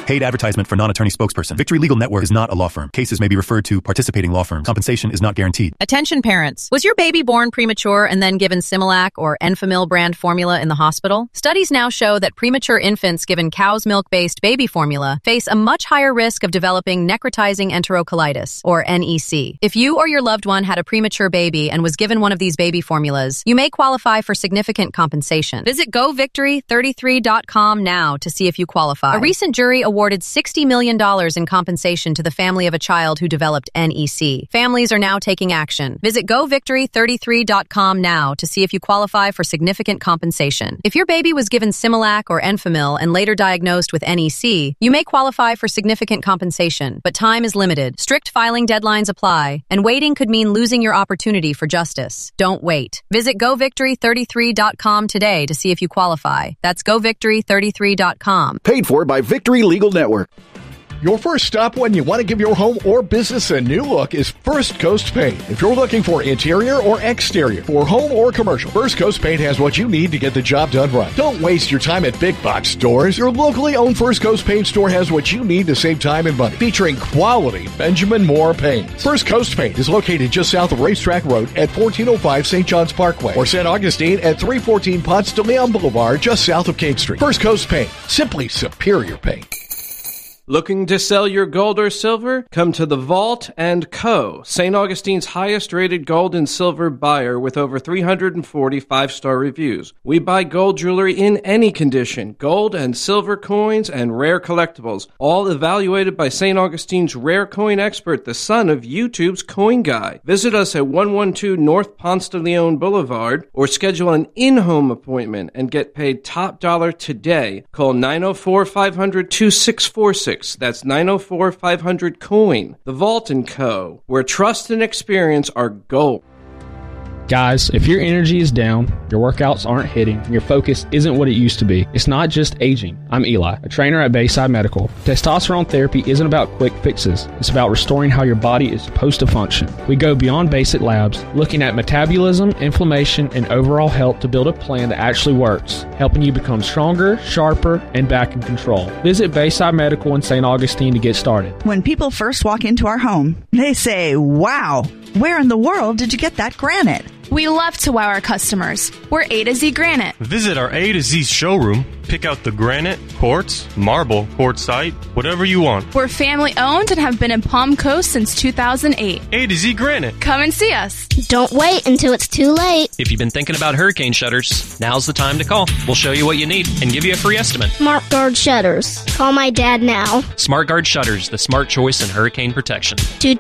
Paid advertisement for non-attorney spokesperson. Victory Legal Network is not a law firm. Cases may be referred to participating law firms. Compensation is not guaranteed. Attention parents. Was your baby born premature and then given Similac or Enfamil brand formula in the hospital? Studies now show that premature infants given cow's milk-based baby formula face a much higher risk of developing necrotizing enterocolitis, or NEC. If you or your loved one had a premature baby and was given one of these baby formulas, you may qualify for significant compensation. Visit govictory33.com now to see if you qualify. A recent jury awarded $60 million in compensation to the family of a child who developed NEC. Families are now taking action. Visit govictory33.com now to see if you qualify for significant compensation. If your baby was given Similac or Enfamil and later diagnosed with NEC, you may qualify for significant compensation, but time is limited. Strict filing deadlines apply, and waiting could mean losing your opportunity for justice. Don't wait. Visit govictory33.com today to see if you qualify. That's govictory33.com. Paid for by Victory Legal Network. Your first stop when you want to give your home or business a new look is First Coast Paint. If you're looking for interior or exterior, for home or commercial, First Coast Paint has what you need to get the job done right. Don't waste your time at big box stores. Your locally owned First Coast Paint store has what you need to save time and money. Featuring quality Benjamin Moore paint. First Coast Paint is located just south of Racetrack Road at 1405 St. John's Parkway, or St. Augustine at 314 Ponce de Leon Boulevard, just south of King Street. First Coast Paint, simply superior paint. Looking to sell your gold or silver? Come to The Vault & Co., St. Augustine's highest-rated gold and silver buyer with over 340 five-star reviews. We buy gold jewelry in any condition, gold and silver coins and rare collectibles, all evaluated by St. Augustine's rare coin expert, the son of YouTube's Coin Guy. Visit us at 112 North Ponce de Leon Boulevard or schedule an in-home appointment and get paid top dollar today. Call 904-500-2646. That's 904-500-COIN. The Vault & Co., where trust and experience are gold. Guys, if your energy is down, your workouts aren't hitting, and your focus isn't what it used to be, it's not just aging. I'm Eli, a trainer at Bayside Medical. Testosterone therapy isn't about quick fixes. It's about restoring how your body is supposed to function. We go beyond basic labs, looking at metabolism, inflammation, and overall health to build a plan that actually works, helping you become stronger, sharper, and back in control. Visit Bayside Medical in St. Augustine to get started. When people first walk into our home, they say, "Wow, where in the world did you get that granite?" We love to wow our customers. We're A to Z Granite. Visit our A to Z showroom. Pick out the granite, quartz, marble, quartzite, whatever you want. We're family owned and have been in Palm Coast since 2008. A to Z Granite. Come and see us. Don't wait until it's too late. If you've been thinking about hurricane shutters, now's the time to call. We'll show you what you need and give you a free estimate. SmartGuard Shutters. Call my dad now. SmartGuard Shutters, the smart choice in hurricane protection.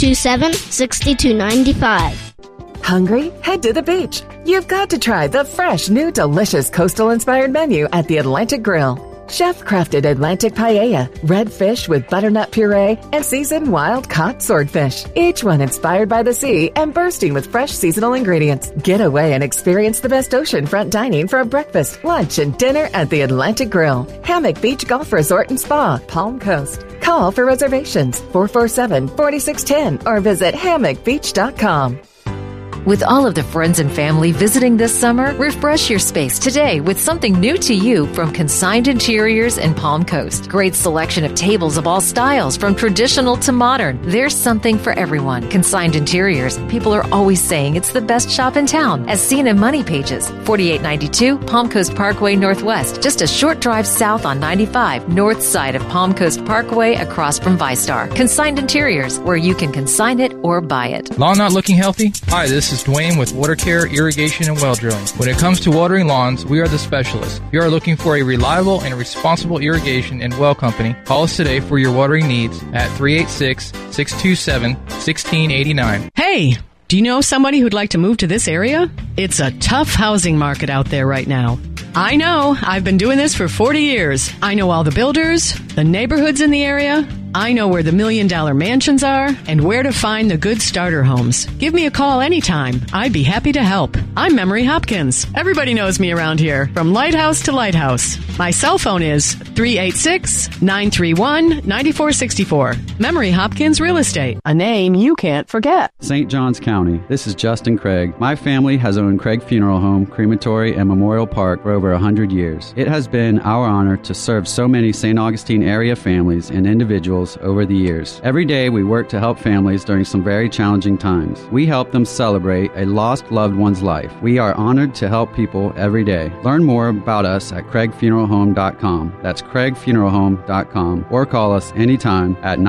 227-6295. Hungry? Head to the beach. You've got to try the fresh, new, delicious coastal-inspired menu at the Atlantic Grill. Chef-crafted Atlantic paella, red fish with butternut puree, and seasoned wild-caught swordfish. Each one inspired by the sea and bursting with fresh seasonal ingredients. Get away and experience the best oceanfront dining for a breakfast, lunch, and dinner at the Atlantic Grill. Hammock Beach Golf Resort and Spa, Palm Coast. Call for reservations, 447-4610, or visit hammockbeach.com. With all of the friends and family visiting this summer, refresh your space today with something new to you from Consigned Interiors and Palm Coast. Great selection of tables of all styles, from traditional to modern. There's something for everyone. Consigned Interiors. People are always saying it's the best shop in town, as seen in Money Pages. 4892 Palm Coast Parkway Northwest, just a short drive south on 95, north side of Palm Coast Parkway across from ViStar. Consigned Interiors, where you can consign it or buy it. Lawn not looking healthy? Hi, this is Dwayne with Water Care, Irrigation, and Well Drilling. When it comes to watering lawns, we are the specialists. If you are looking for a reliable and responsible irrigation and well company, call us today for your watering needs at 386-627-1689. Hey! Do you know somebody who'd like to move to this area? It's a tough housing market out there right now. I know. I've been doing this for 40 years. I know all the builders, the neighborhoods in the area, I know where the $1 million mansions are and where to find the good starter homes. Give me a call anytime. I'd be happy to help. I'm Memory Hopkins. Everybody knows me around here, from lighthouse to lighthouse. My cell phone is 386-931-9464. Memory Hopkins Real Estate, a name you can't forget. St. Johns County. This is Justin Craig. My family has owned Craig Funeral Home, Crematory, and Memorial Park for over 100 years. It has been our honor to serve so many St. Augustine area families and individuals over the years. Every day we work to help families during some very challenging times. We help them celebrate a lost loved one's life. We are honored to help people every day. Learn more about us at craigfuneralhome.com. That's craigfuneralhome.com, or call us anytime at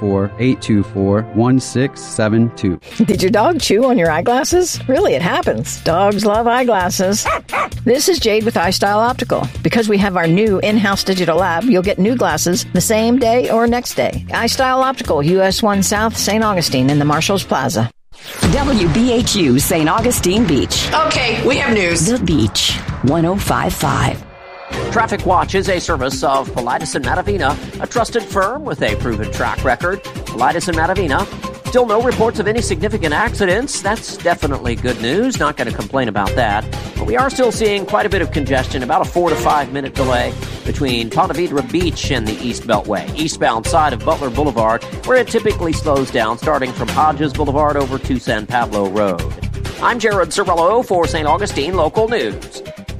904-824-1672. Did your dog chew on your eyeglasses? Really, it happens. Dogs love eyeglasses. This is Jade with iStyle Optical. Because we have our new in-house digital lab, you'll get new glasses the same day or next day. iStyle Optical, US 1 South, St. Augustine in the Marshalls Plaza. WBHU, St. Augustine Beach. Okay, we have news. The Beach, 105.5. Traffic Watch is a service of Politis and Matavina, a trusted firm with a proven track record. Politis and Matavina. Still no reports of any significant accidents. That's definitely good news. Not going to complain about that. But we are still seeing quite a bit of congestion, about a 4 to 5 minute delay between Ponte Vedra Beach and the East Beltway, eastbound side of Butler Boulevard, where it typically slows down starting from Hodges Boulevard over to San Pablo Road. I'm Jared Cervello for St. Augustine Local News.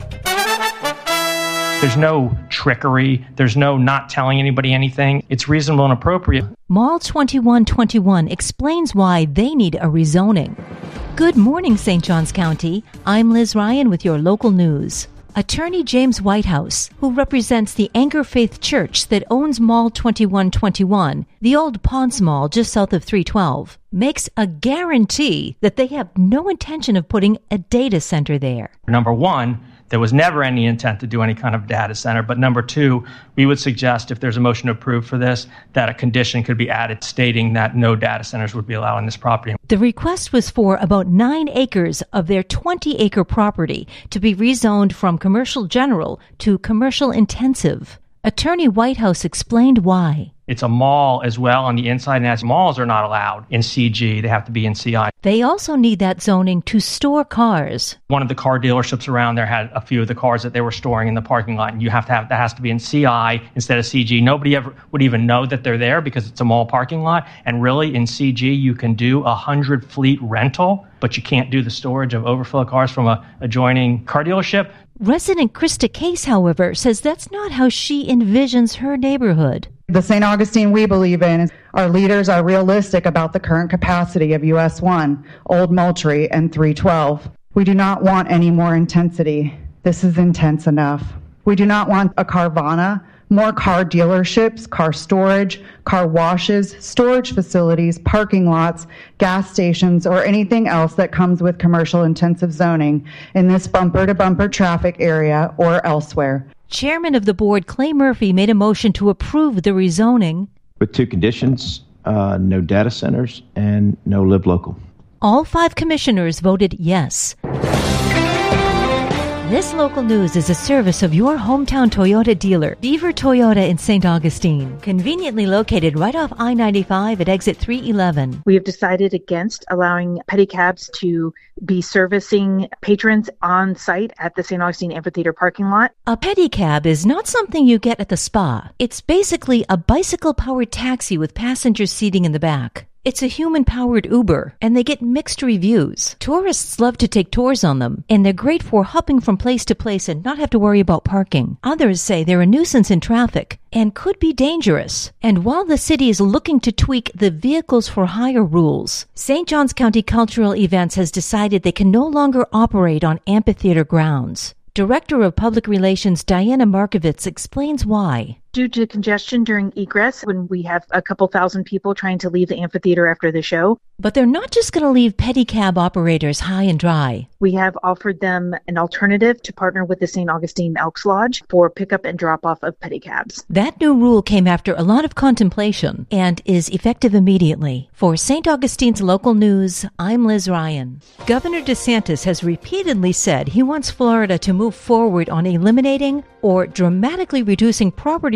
There's no trickery. There's no not telling anybody anything. It's reasonable and appropriate. Mall 2121 explains why they need a rezoning. Good morning, St. Johns County. I'm Liz Ryan with your local news. Attorney James Whitehouse, who represents the Anchor Faith Church that owns Mall 2121, the old Ponce Mall just south of 312, makes a guarantee that they have no intention of putting a data center there. Number one, there was never any intent to do any kind of data center. But number two, we would suggest if there's a motion approved for this, that a condition could be added stating that no data centers would be allowed on this property. The request was for about 9 acres of their 20-acre property to be rezoned from commercial general to commercial intensive. Attorney Whitehouse explained why. It's a mall as well on the inside, and as malls are not allowed in CG, they have to be in CI. They also need that zoning to store cars. One of the car dealerships around there had a few of the cars that they were storing in the parking lot, and you have to have that has to be in CI instead of CG. Nobody ever would even know that they're there because it's a mall parking lot. And really, in CG, you can do 100 fleet rental, but you can't do the storage of overflow cars from a adjoining car dealership. Resident Krista Case, however, says that's not how she envisions her neighborhood. The St. Augustine we believe in is our leaders are realistic about the current capacity of US 1, Old Moultrie, and 312. We do not want any more intensity. This is intense enough. We do not want a Carvana, more car dealerships, car storage, car washes, storage facilities, parking lots, gas stations, or anything else that comes with commercial intensive zoning in this bumper-to-bumper traffic area or elsewhere. Chairman of the board, Clay Murphy, made a motion to approve the rezoning. With 2 conditions, no data centers and no live local. All 5 commissioners voted yes. This local news is a service of your hometown Toyota dealer, Beaver Toyota in St. Augustine, conveniently located right off I-95 at exit 311. We have decided against allowing pedicabs to be servicing patrons on site at the St. Augustine Amphitheater parking lot. A pedicab is not something you get at the spa. It's basically a bicycle-powered taxi with passenger seating in the back. It's a human-powered Uber, and they get mixed reviews. Tourists love to take tours on them, and they're great for hopping from place to place and not have to worry about parking. Others say they're a nuisance in traffic and could be dangerous. And while the city is looking to tweak the vehicles for hire rules, St. Johns County Cultural Events has decided they can no longer operate on amphitheater grounds. Director of Public Relations Diana Markovitz explains why. Due to congestion during egress, when we have a couple thousand people trying to leave the amphitheater after the show. But they're not just going to leave pedicab operators high and dry. We have offered them an alternative to partner with the St. Augustine Elks Lodge for pickup and drop-off of pedicabs. That new rule came after a lot of contemplation and is effective immediately. For St. Augustine's local news, I'm Liz Ryan. Governor DeSantis has repeatedly said he wants Florida to move forward on eliminating or dramatically reducing property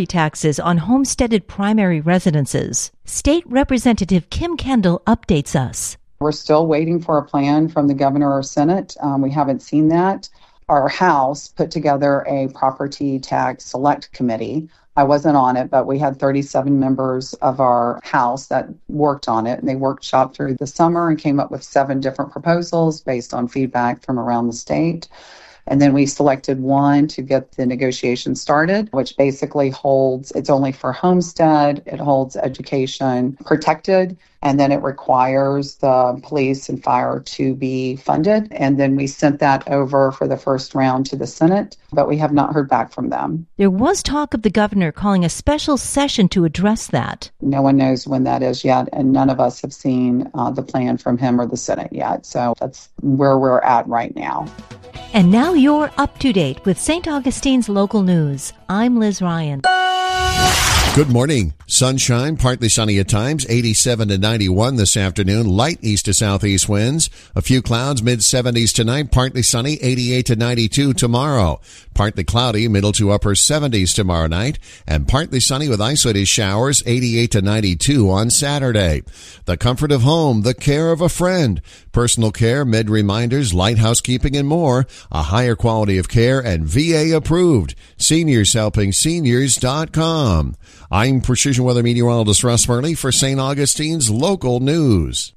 property taxes on homesteaded primary residences. State Representative Kim Kendall updates us. We're still waiting for a plan from the governor or Senate. We haven't seen that. Our House put together a property tax select committee. I wasn't on it, but we had 37 members of our House that worked on it, and they workshopped through the summer and came up with 7 different proposals based on feedback from around the state. And then we selected one to get the negotiation started, which basically holds, it's only for homestead, it holds education protected, and then it requires the police and fire to be funded. And then we sent that over for the first round to the Senate, but we have not heard back from them. There was talk of the governor calling a special session to address that. No one knows when that is yet, and none of us have seen the plan from him or the Senate yet. So that's where we're at right now. And now you're up to date with St. Augustine's local news. I'm Liz Ryan. Good morning. Sunshine, partly sunny at times, 87 to 91 this afternoon. Light east to southeast winds. A few clouds, mid-70s tonight. Partly sunny, 88 to 92 tomorrow. Partly cloudy, middle to upper 70s tomorrow night. And partly sunny with isolated showers, 88 to 92 on Saturday. The comfort of home, the care of a friend. Personal care, med reminders, light housekeeping, and more. A higher quality of care and VA approved. SeniorsHelpingSeniors.com. I'm Precision Weather Meteorologist Russ Murley for St. Augustine's local news.